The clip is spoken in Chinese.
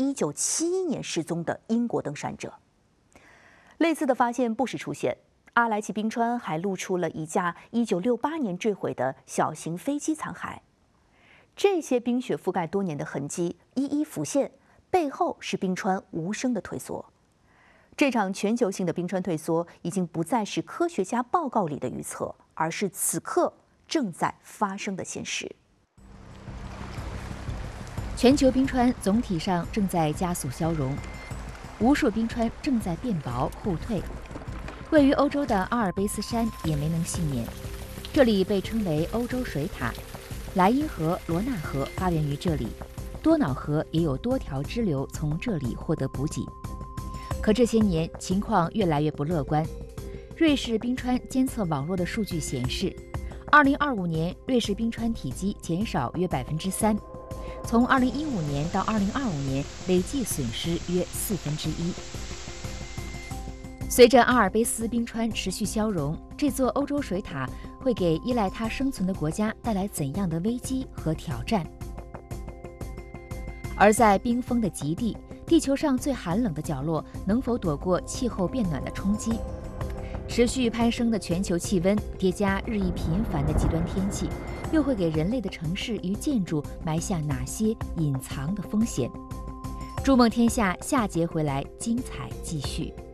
1971年失踪的英国登山者。类似的发现不时出现，阿莱奇冰川还露出了一架1968年坠毁的小型飞机残骸。这些冰雪覆盖多年的痕迹一一浮现，背后是冰川无声的退缩。这场全球性的冰川退缩已经不再是科学家报告里的预测，而是此刻正在发生的现实。 全球冰川总体上正在加速消融，无数冰川正在变薄后退。位于欧洲的阿尔卑斯山也没能幸免，这里被称为欧洲水塔。莱茵河、罗纳河发源于这里，多瑙河也有多条支流从这里获得补给。可这些年情况越来越不乐观。瑞士冰川监测网络的数据显示，2025年瑞士冰川体积减少约3%，从2015年到2025年累计损失约1/4。随着阿尔卑斯冰川持续消融，这座欧洲水塔会给依赖它生存的国家带来怎样的危机和挑战？而在冰封的极地，地球上最寒冷的角落能否躲过气候变暖的冲击？持续攀升的全球气温叠加日益频繁的极端天气，又会给人类的城市与建筑埋下哪些隐藏的风险？筑梦天下下节回来，精彩继续。